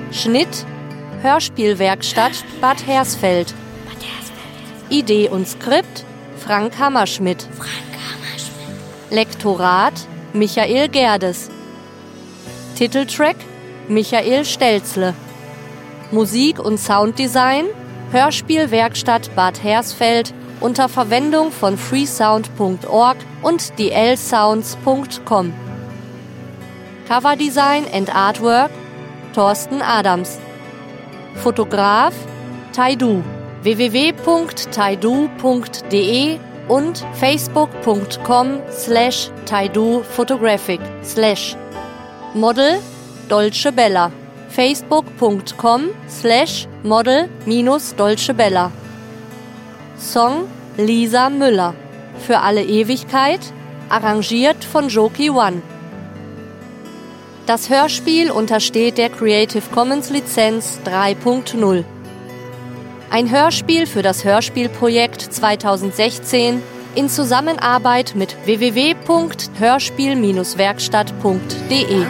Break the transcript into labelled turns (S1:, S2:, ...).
S1: Schnitt Hörspielwerkstatt Bad Hersfeld. Idee und Skript Frank Hammerschmidt. Lektorat Michael Gerdes. Titeltrack Michael Stelzle. Musik und Sounddesign Hörspielwerkstatt Bad Hersfeld unter Verwendung von freesound.org und dlsounds.com. Coverdesign and Artwork Thorsten Adams. Fotograf Taidu. www.taidu.de und facebook.com/taiduphotographic/ Model Dolce Bella. facebook.com/model-Dolce Bella. Song Lisa Müller. Für alle Ewigkeit, arrangiert von Joki One. Das Hörspiel untersteht der Creative Commons Lizenz 3.0. Ein Hörspiel für das Hörspielprojekt 2016 in Zusammenarbeit mit www.hörspiel-werkstatt.de